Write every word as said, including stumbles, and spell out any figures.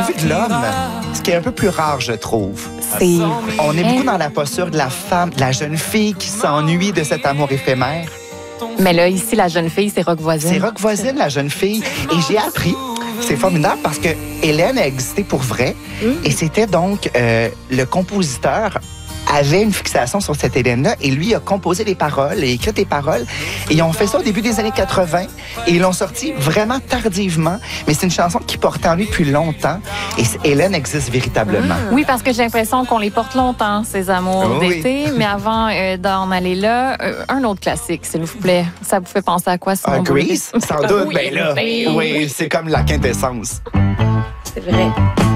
vue de l'homme, ce qui est un peu plus rare, je trouve. C'est On est beaucoup dans la posture de la femme, de la jeune fille qui s'ennuie de cet amour éphémère. Mais là, ici, la jeune fille, c'est Rock Voisine. C'est Rock Voisine, la jeune fille. Et j'ai appris, c'est formidable parce que Hélène a existé pour vrai. Mm. Et c'était donc euh, le compositeur avait une fixation sur cette Hélène-là et lui a composé les paroles et écrit les paroles. Et ils ont fait ça au début des années quatre-vingt et ils l'ont sorti vraiment tardivement. Mais c'est une chanson qui portait en lui depuis longtemps et Hélène existe véritablement. Oui, parce que j'ai l'impression qu'on les porte longtemps, ces amours Oui. d'été. Mais avant euh, d'en aller là, euh, un autre classique, s'il vous plaît. Ça vous fait penser à quoi, Ah, Simon Boulay? Grease, sans doute. Oui, Ben là, ben oui, c'est comme la quintessence. C'est vrai.